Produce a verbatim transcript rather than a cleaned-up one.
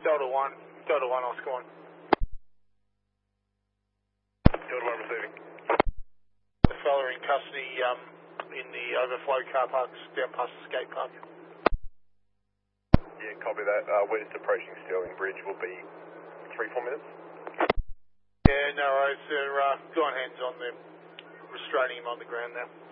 Delta one, Delta one, Oscar one. Delta one receiving. The fella in custody um, in the overflow car parks down past the skate park. Yeah, copy that. Uh, west approaching Stirling Bridge will be three, four minutes. Yeah, no worries. They're uh, got hands on them, restraining him on the ground now.